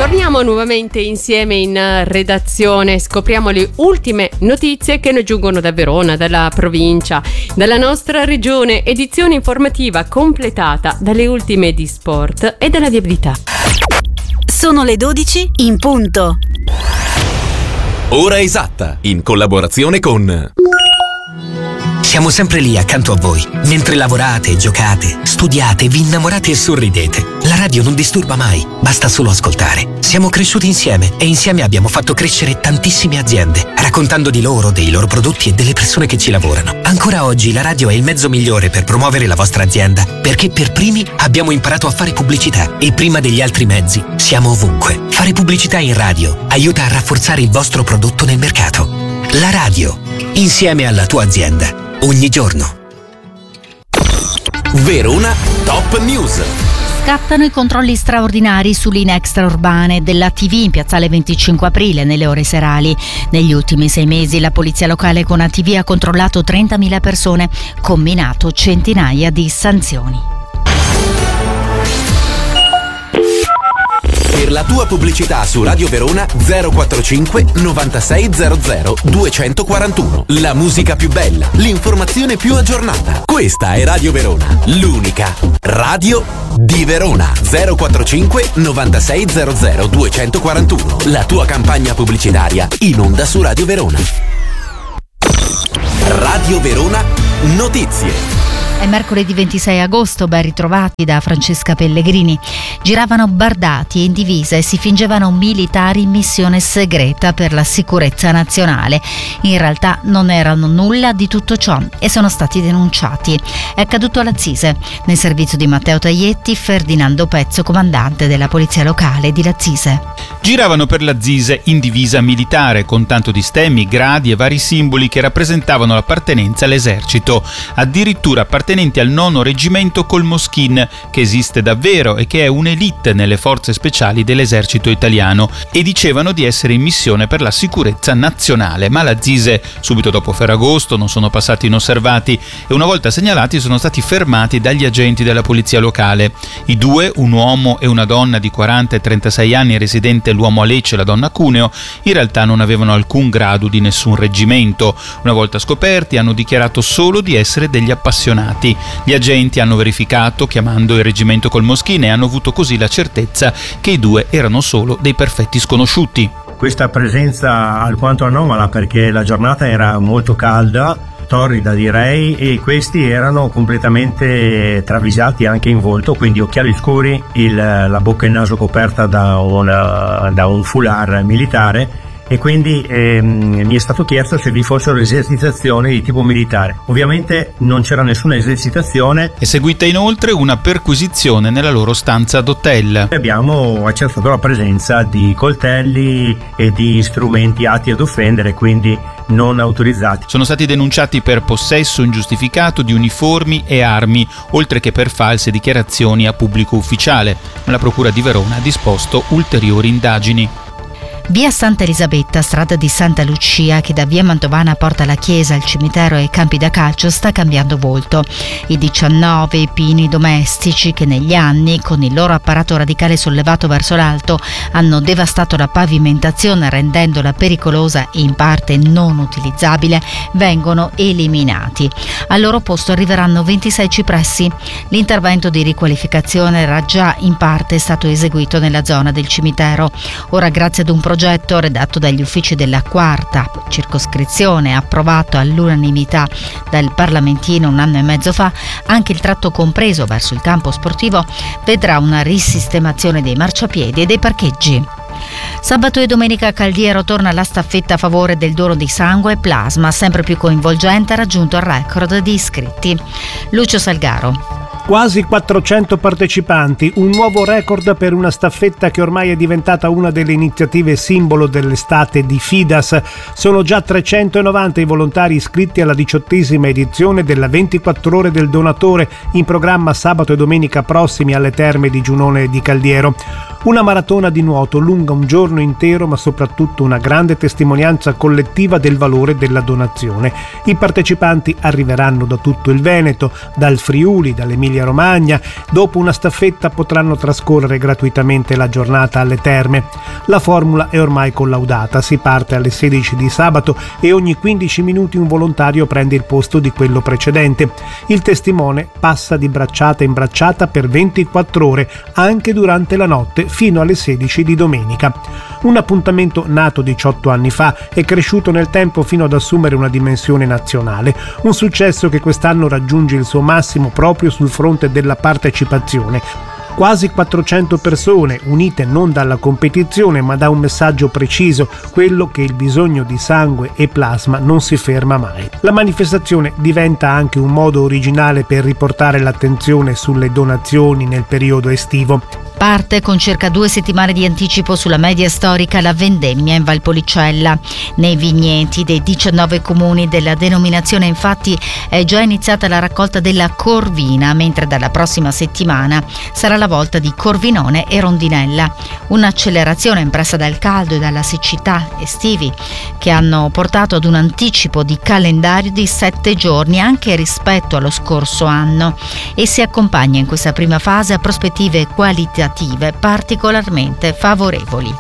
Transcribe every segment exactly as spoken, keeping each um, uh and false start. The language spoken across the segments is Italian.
Torniamo nuovamente insieme in redazione, scopriamo le ultime notizie che ne giungono da Verona, dalla provincia, dalla nostra regione, edizione informativa completata dalle ultime di sport e della viabilità. Sono le dodici in punto. Ora esatta, in collaborazione con... Siamo sempre lì accanto a voi, mentre lavorate, giocate, studiate, vi innamorate e sorridete. La radio non disturba mai, basta solo ascoltare. Siamo cresciuti insieme e insieme abbiamo fatto crescere tantissime aziende, raccontando di loro, dei loro prodotti e delle persone che ci lavorano. Ancora oggi la radio è il mezzo migliore per promuovere la vostra azienda, perché per primi abbiamo imparato a fare pubblicità e prima degli altri mezzi siamo ovunque. Fare pubblicità in radio aiuta a rafforzare il vostro prodotto nel mercato. La radio, insieme alla tua azienda. Ogni giorno. Verona Top News. Scattano i controlli straordinari su linee extraurbane della T V in piazzale venticinque aprile nelle ore serali. Negli ultimi sei mesi la polizia locale con A T V ha controllato trentamila persone, comminato centinaia di sanzioni. Per la tua pubblicità su Radio Verona zero quarantacinque novantasei zero zero duecentoquarantuno. La musica più bella, l'informazione più aggiornata. Questa è Radio Verona, l'unica radio di Verona. zero quarantacinque novantasei zero zero duecentoquarantuno. La tua campagna pubblicitaria in onda su Radio Verona. Radio Verona Notizie. È mercoledì ventisei agosto, ben ritrovati da Francesca Pellegrini. Giravano bardati e in divisa e si fingevano militari in missione segreta per la sicurezza nazionale. In realtà non erano nulla di tutto ciò e sono stati denunciati. È accaduto alla Zise, nel servizio di Matteo Taglietti, Ferdinando Pezzo, comandante della polizia locale di Lazzise. Giravano per la Zise in divisa militare, con tanto di stemmi, gradi e vari simboli che rappresentavano l'appartenenza all'esercito. Addirittura appartenenti al nono reggimento Colmoschin, che esiste davvero e che è un'elite nelle forze speciali dell'esercito italiano, e dicevano di essere in missione per la sicurezza nazionale. Ma la Zise, subito dopo Ferragosto, non sono passati inosservati e una volta segnalati sono stati fermati dagli agenti della polizia locale. I due, un uomo e una donna di quaranta e trentasei anni, residente l'uomo a Lecce e la donna a Cuneo, in realtà non avevano alcun grado di nessun reggimento. Una volta scoperti hanno dichiarato solo di essere degli appassionati. Gli agenti hanno verificato chiamando il reggimento Colmoschin e hanno avuto così la certezza che i due erano solo dei perfetti sconosciuti. Questa presenza alquanto anomala, perché la giornata era molto calda, torrida direi, e questi erano completamente travisati anche in volto, quindi occhiali scuri, il, la bocca e il naso coperta da, una, da un foulard militare, e quindi ehm, mi è stato chiesto se vi fossero esercitazioni di tipo militare. Ovviamente non c'era nessuna esercitazione. È seguita inoltre una perquisizione nella loro stanza d'hotel. Abbiamo accertato la presenza di coltelli e di strumenti atti ad offendere, quindi non autorizzati. Sono stati denunciati per possesso ingiustificato di uniformi e armi, oltre che per false dichiarazioni a pubblico ufficiale. Ma la Procura di Verona ha disposto ulteriori indagini. Via Santa Elisabetta, strada di Santa Lucia, che da via Mantovana porta la chiesa, il cimitero e i campi da calcio, sta cambiando volto. I diciannove pini domestici che negli anni, con il loro apparato radicale sollevato verso l'alto, hanno devastato la pavimentazione rendendola pericolosa e in parte non utilizzabile, vengono eliminati. Al loro posto arriveranno ventisei cipressi. L'intervento di riqualificazione era già in parte stato eseguito nella zona del cimitero. Ora, grazie ad un progetto redatto dagli uffici della quarta circoscrizione, approvato all'unanimità dal Parlamentino un anno e mezzo fa, anche il tratto compreso verso il campo sportivo vedrà una risistemazione dei marciapiedi e dei parcheggi. Sabato e domenica a Caldiero torna la staffetta a favore del dono di sangue e plasma, sempre più coinvolgente, ha raggiunto il record di iscritti. Lucio Salgaro. Quasi quattrocento partecipanti, un nuovo record per una staffetta che ormai è diventata una delle iniziative simbolo dell'estate di Fidas. Sono già trecentonovanta i volontari iscritti alla diciottesima edizione della ventiquattro ore del donatore, in programma sabato e domenica prossimi alle Terme di Giunone di Caldiero. Una maratona di nuoto lunga un giorno intero, ma soprattutto una grande testimonianza collettiva del valore della donazione. I partecipanti arriveranno da tutto il Veneto, dal Friuli, dall'Emilia Romagna. Dopo una staffetta potranno trascorrere gratuitamente la giornata alle terme. La formula è ormai collaudata, si parte alle sedici di sabato e ogni quindici minuti un volontario prende il posto di quello precedente. Il testimone passa di bracciata in bracciata per ventiquattro ore, anche durante la notte, fino alle sedici di domenica. Un appuntamento nato diciotto anni fa e cresciuto nel tempo fino ad assumere una dimensione nazionale. Un successo che quest'anno raggiunge il suo massimo proprio sul fronte della partecipazione. Quasi quattrocento persone, unite non dalla competizione ma da un messaggio preciso, quello che il bisogno di sangue e plasma non si ferma mai. La manifestazione diventa anche un modo originale per riportare l'attenzione sulle donazioni nel periodo estivo. Parte con circa due settimane di anticipo sulla media storica la vendemmia in Valpolicella. Nei vigneti dei diciannove comuni della denominazione infatti è già iniziata la raccolta della corvina, mentre dalla prossima settimana sarà la volta di corvinone e rondinella. Un'accelerazione impressa dal caldo e dalla siccità estivi che hanno portato ad un anticipo di calendario di sette giorni anche rispetto allo scorso anno e si accompagna in questa prima fase a prospettive qualitative particolarmente favorevoli.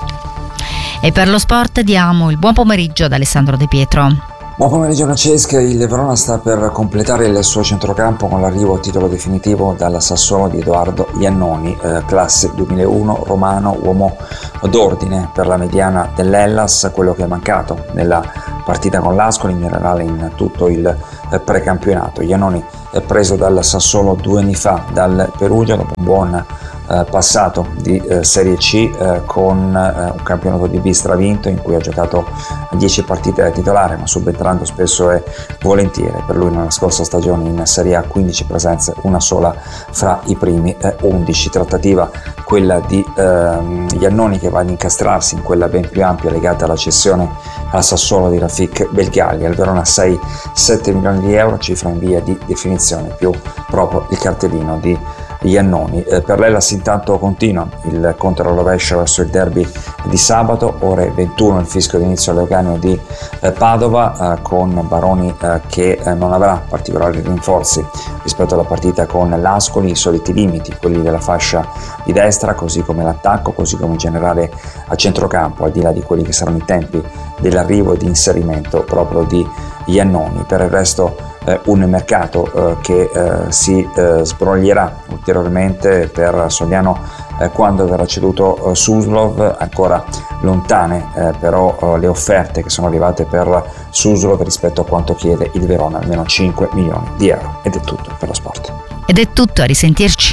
E per lo sport diamo il buon pomeriggio ad Alessandro De Pietro. Buon pomeriggio Francesca, il Verona sta per completare il suo centrocampo con l'arrivo a titolo definitivo dalla Sassuolo di Edoardo Iannoni, eh, classe duemilauno, romano, uomo d'ordine per la mediana dell'Hellas, quello che è mancato nella partita con l'Ascoli, in generale in tutto il eh, precampionato. Iannoni è preso dal Sassuolo due anni fa dal Perugia dopo un buon Eh, passato di eh, Serie C eh, con eh, un campionato di B stravinto in cui ha giocato dieci partite da titolare, ma subentrando spesso e volentieri. Per lui nella scorsa stagione in Serie A quindici presenze, una sola fra i primi eh, undici. Trattativa quella di eh, Iannoni che va ad incastrarsi in quella ben più ampia legata alla cessione al Sassuolo di Rafik Belgali. Al Verona sei sette milioni di euro, cifra in via di definizione, più proprio il cartellino di Iannoni. Eh, per l'Hellas intanto continua il conto alla rovescia verso il derby di sabato, ore ventuno il fischio d'inizio all'Euganeo di eh, Padova eh, con Baroni eh, che eh, non avrà particolari rinforzi rispetto alla partita con l'Ascoli, i soliti limiti, quelli della fascia di destra, così come l'attacco, così come in generale a centrocampo, al di là di quelli che saranno i tempi dell'arrivo e di inserimento proprio di Iannoni. Per il resto eh, un mercato eh, che eh, si eh, sbroglierà ulteriormente per Sogliano eh, quando verrà ceduto eh, Suslov, ancora lontane eh, però eh, le offerte che sono arrivate per Suslov rispetto a quanto chiede il Verona, almeno cinque milioni di euro. Ed è tutto per lo sport. Ed è tutto, a risentirci.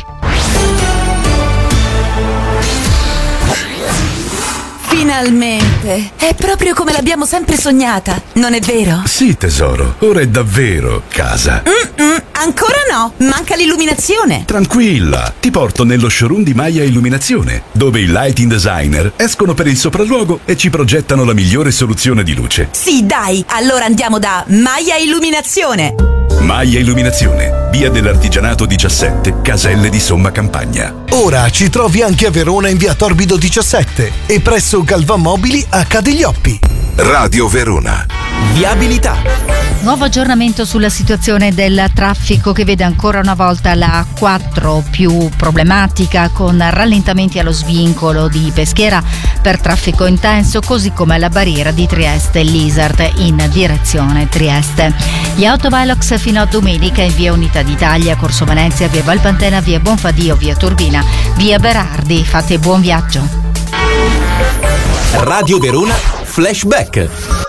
Finalmente! È proprio come l'abbiamo sempre sognata, non è vero? Sì, tesoro, ora è davvero casa. Mm-mm, ancora no, manca l'illuminazione. Tranquilla, ti porto nello showroom di Maya Illuminazione, dove i lighting designer escono per il sopralluogo e ci progettano la migliore soluzione di luce. Sì, dai, allora andiamo da Maya Illuminazione. Maya Illuminazione, via dell'Artigianato diciassette, Caselle di Somma Campagna. Ora ci trovi anche a Verona in via Torbido diciassette e presso Galvan Mobili a Cadiglioppi. Radio Verona. Viabilità. Nuovo aggiornamento sulla situazione del traffico che vede ancora una volta la A quattro più problematica, con rallentamenti allo svincolo di Peschiera per traffico intenso, così come alla barriera di Trieste e l'Isart in direzione Trieste. Gli autovelox fino a domenica in via Unità d'Italia, Corso Venezia, via Valpantena, via Bonfadio, via Turbina, via Berardi. Fate buon viaggio. Radio Verona Flashback.